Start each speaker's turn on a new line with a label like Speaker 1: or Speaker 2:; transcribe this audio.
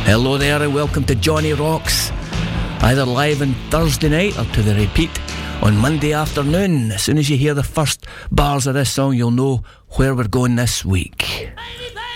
Speaker 1: Hello there and welcome to Johnny Rocks, either live on Thursday night or to the repeat on Monday afternoon. As soon as you hear the first bars of this song, you'll know where we're going this week.